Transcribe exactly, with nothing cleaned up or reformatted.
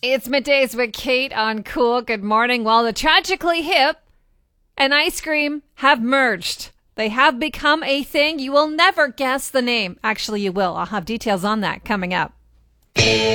It's middays with Kate on Cool. Good morning. Well, the Tragically Hip and ice cream have merged. They have become a thing. You will never guess the name. Actually, you will. I'll have details on that coming up.